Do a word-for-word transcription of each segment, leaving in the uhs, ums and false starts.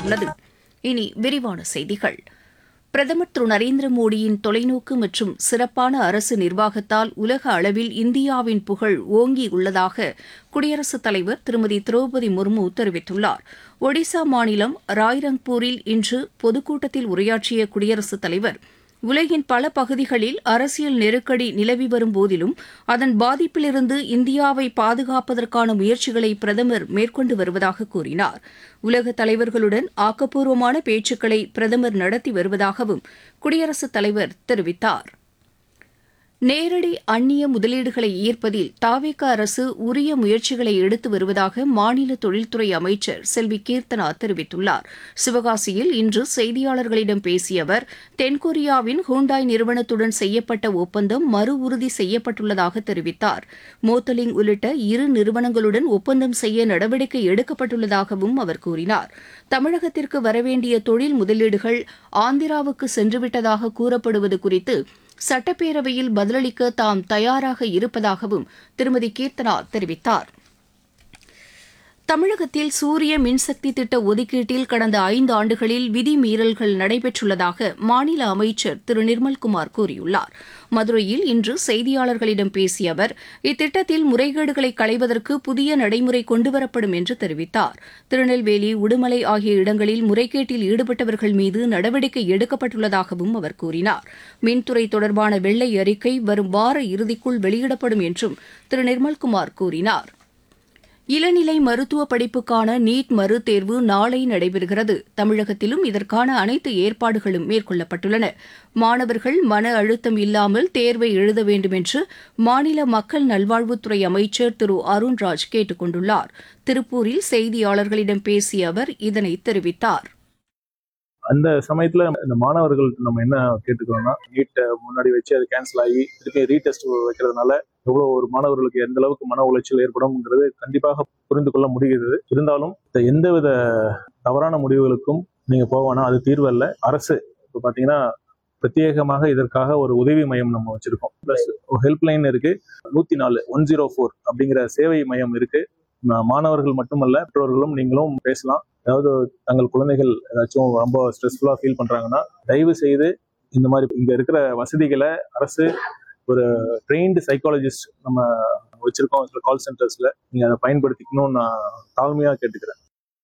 தெரிவித்துள்ளது. இனி விரிவான செய்திகள். பிரதமர் திரு நரேந்திர மோடியின் தொலைநோக்கு மற்றும் சிறப்பான அரசு நிர்வாகத்தால் உலக அளவில் இந்தியாவின் புகழ் ஓங்கியுள்ளதாக குடியரசுத் தலைவர் திருமதி திரௌபதி முர்மு தெரிவித்துள்ளார். ஒடிசா மாநிலம் ராய்ரங்பூரில் இன்று பொதுக்கூட்டத்தில் உரையாற்றிய குடியரசுத் தலைவர், உலகின் பல பகுதிகளில் அரசியல் நெருக்கடி நிலவி வரும் போதிலும் அதன் பாதிப்பிலிருந்து இந்தியாவை பாதுகாப்பதற்கான முயற்சிகளை பிரதமர் மேற்கொண்டு வருவதாக கூறினார். உலக தலைவர்களுடன் ஆக்கப்பூர்வமான பேச்சுக்களை பிரதமர் நடத்தி வருவதாகவும் குடியரசுத் தலைவர் தெரிவித்தார். நேரடி அந்நிய முதலீடுகளை ஈர்ப்பதில் தாவேகா அரசு உரிய முயற்சிகளை எடுத்து வருவதாக மாநில தொழில்துறை அமைச்சர் செல்வி கீர்த்தனா தெரிவித்துள்ளார். சிவகாசியில் இன்று செய்தியாளர்களிடம் பேசிய அவர், தென்கொரியாவின் ஹூண்டாய் நிறுவனத்துடன் செய்யப்பட்ட ஒப்பந்தம் மறு உறுதி செய்யப்பட்டுள்ளதாக தெரிவித்தார். மோத்தலிங் உள்ளிட்ட இரு நிறுவனங்களுடன் ஒப்பந்தம் செய்ய நடவடிக்கை எடுக்கப்பட்டுள்ளதாகவும் அவர் கூறினார். தமிழகத்திற்கு வரவேண்டிய தொழில் முதலீடுகள் ஆந்திராவுக்கு சென்றுவிட்டதாக கூறப்படுவது குறித்து சட்டப்பேரவையில் பதிலளிக்க தாம் தயாராக இருப்பதாகவும் திருமதி கீர்த்தனா தெரிவித்தார். தமிழகத்தில் சூரிய மின்சக்தி திட்ட ஒதுக்கீட்டில் கடந்த ஐந்து ஆண்டுகளில் விதிமீறல்கள் நடைபெற்றுள்ளதாக மாநில அமைச்சர் திரு நிர்மல்குமார் கூறியுள்ளார். மதுரையில் இன்று செய்தியாளர்களிடம் பேசிய அவர், இத்திட்டத்தில் முறைகேடுகளை களைவதற்கு புதிய நடைமுறை கொண்டுவரப்படும் என்று தெரிவித்தார். திருநெல்வேலி, உடுமலை ஆகிய இடங்களில் முறைகேட்டில் ஈடுபட்டவர்கள் மீது நடவடிக்கை எடுக்கப்பட்டுள்ளதாகவும் அவர் கூறினார். மின்துறை தொடர்பான வெள்ளை அறிக்கை வரும் வார இறுதிக்குள் வெளியிடப்படும் என்றும் திரு நிர்மல்குமார் கூறினார். இளநிலை மருத்துவ படிப்புக்கான நீட் மறுதேர்வு நாளை நடைபெறுகிறது. தமிழகத்திலும் இதற்கான அனைத்து ஏற்பாடுகளும் மேற்கொள்ளப்பட்டுள்ளன. மாணவர்கள் மன அழுத்தம் இல்லாமல் தேர்வை எழுத வேண்டும் என்று மாநில மக்கள் நல்வாழ்வுத்துறை அமைச்சர் திரு அருண்ராஜ் கேட்டுக் கொண்டுள்ளார். திருப்பூரில் செய்தியாளர்களிடம் பேசிய அவர் இதனை தெரிவித்தார். அந்த சமயத்துல இந்த மாணவர்கள் நம்ம என்ன கேட்டுக்கிறோம்னா, நீட்டை முன்னாடி வச்சு அது கேன்சல் ஆகி திருப்பி ரீடெஸ்ட் வைக்கிறதுனால எவ்வளவு ஒரு மாணவர்களுக்கு எந்த அளவுக்கு மன உளைச்சல் ஏற்படும்ங்கிறது கண்டிப்பாக புரிந்து கொள்ள முடிகிறது. இருந்தாலும் எந்தவித தவறான முடிவுகளுக்கும் நீங்க போவானா, அது தீர்வு அல்ல. அரசு இப்போ பாத்தீங்கன்னா பிரத்யேகமாக இதற்காக ஒரு உதவி மையம் நம்ம வச்சிருக்கோம். பிளஸ் ஹெல்ப்லைன் இருக்கு, நூத்தி நாலு ஒன் ஜீரோ ஃபோர் அப்படிங்கிற சேவை மையம் இருக்கு. மாணவர்கள் மட்டுமல்ல, பெற்றோர்களும் நீங்களும் பேசலாம். அதாவது தங்கள் குழந்தைகள் ஏதாச்சும் ரொம்ப ஸ்ட்ரெஸ்ஃபுல்லா ஃபீல் பண்றாங்கன்னா தயவு செய்து இந்த மாதிரி இங்க இருக்கிற வசதிகளை அரசு ஒரு ட்ரெயின்டு சைக்காலஜிஸ்ட் நம்ம வச்சிருக்கோம் கால் சென்டர்ஸ்ல, நீங்க அதை பயன்படுத்திக்கணும்னு நான் தாழ்மையா கேட்டுக்கிறேன்.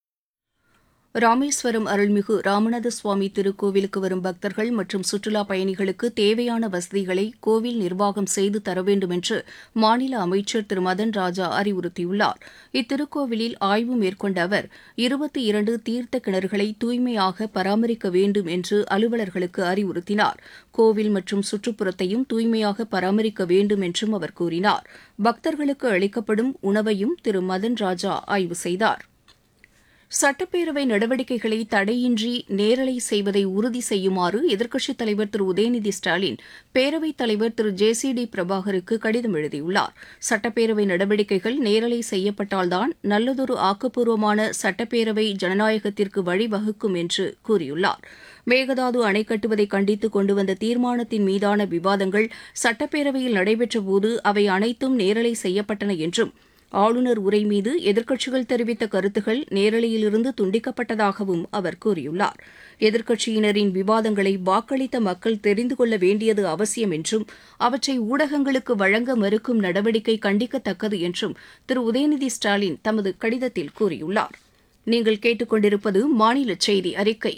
ராமேஸ்வரம் அருள்மிகு ராமநாத சுவாமி திருக்கோவிலுக்கு வரும் பக்தர்கள் மற்றும் சுற்றுலா பயணிகளுக்கு தேவையான வசதிகளை கோவில் நிர்வாகம் செய்து தர வேண்டும் என்று மாநில அமைச்சர் திரு மதன் ராஜா அறிவுறுத்தியுள்ளார். இத்திருக்கோவிலில் ஆய்வு மேற்கொண்ட அவர், இருபத்தி இரண்டு தீர்த்த கிணறுகளை தூய்மையாக பராமரிக்க வேண்டும் என்று அலுவலர்களுக்கு அறிவுறுத்தினார். கோவில் மற்றும் சுற்றுப்புறத்தையும் தூய்மையாக பராமரிக்க வேண்டும் என்றும் அவர் கூறினார். பக்தர்களுக்கு அளிக்கப்படும் உணவையும் திரு மதன் ராஜா ஆய்வு செய்தார். சட்டப்பேரவை நடவடிக்கைகளை தடையின்றி நேரலை செய்வதை உறுதி செய்யுமாறு எதிர்க்கட்சித் தலைவர் திரு உதயநிதி ஸ்டாலின் பேரவைத் தலைவர் திரு ஜே சி டி பிரபாகருக்கு கடிதம் எழுதியுள்ளார். சட்டப்பேரவை நடவடிக்கைகள் நேரலை செய்யப்பட்டால்தான் நல்லதொரு ஆக்கப்பூர்வமான சட்டப்பேரவை ஜனநாயகத்திற்கு வழிவகுக்கும் என்று கூறியுள்ளார். மேகதாது அணை கட்டுவதை கண்டித்து கொண்டு வந்த தீர்மானத்தின் மீதான விவாதங்கள் சட்டப்பேரவையில் நடைபெற்றபோது அவை அனைத்தும் நேரலை செய்யப்பட்டன என்றும், ஆளுநர் உரை மீது எதிர்க்கட்சிகள் தெரிவித்த கருத்துகள் நேரலையிலிருந்து துண்டிக்கப்பட்டதாகவும் அவர் கூறியுள்ளார். எதிர்க்கட்சியினரின் விவாதங்களை வாக்களித்த மக்கள் தெரிந்து கொள்ள வேண்டியது அவசியம் என்றும், அவற்றை ஊடகங்களுக்கு வழங்க மறுக்கும் நடவடிக்கை கண்டிக்கத்தக்கது என்றும் திரு உதயநிதி ஸ்டாலின் தமது கடிதத்தில் கூறியுள்ளார். நீங்கள் கேட்டுக்கொண்டிருப்பது மாநில செய்தி அறிக்கை.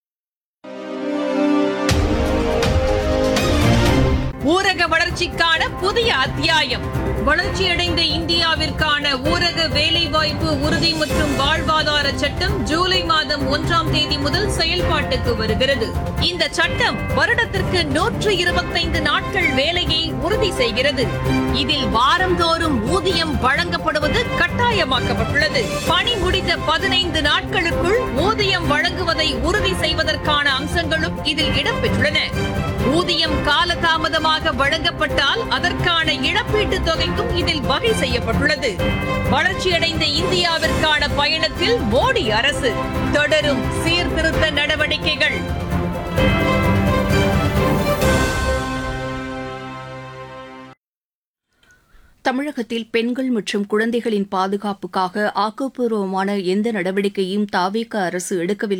ஊரக வளர்ச்சிக்கான புதிய அத்தியாயம். வளர்ச்சியடைந்த இந்தியாவிற்கான ஊரக வேலைவாய்ப்பு உறுதி மற்றும் வாழ்வாதார சட்டம் ஜூலை மாதம் ஒன்றாம் தேதி முதல் செயல்பாட்டுக்கு வருகிறது. இந்த சட்டம் வருடத்திற்கு நூற்று இருபத்தைந்து நாட்கள் வேலையை உறுதி செய்கிறது. இதில் வாரந்தோறும் ஊதியம் வழங்கப்படுவது கட்டாயமாக்கப்பட்டுள்ளது. பணி முடிந்த பதினைந்து நாட்களுக்குள் ஊதியம் வழங்குவதை உறுதி செய்வதற்கான அம்சங்களும் இதில் இடம்பெற்றுள்ளன. ஊதியம் காலதாமதமாக வழங்கப்பட்டால் அதற்கான இழப்பீட்டுத் தொகைக்கும் இதில் வகை செய்யப்பட்டுள்ளது. வளர்ச்சியடைந்த இந்தியாவிற்கான பயணத்தில் மோடி அரசு தொடரும் சீர்திருத்த நடவடிக்கைகள். தமிழகத்தில் பெண்கள் மற்றும் குழந்தைகளின் பாதுகாப்புக்காக ஆக்கப்பூர்வமான எந்த நடவடிக்கையும் தாவேகா அரசு எடுக்கவில்லை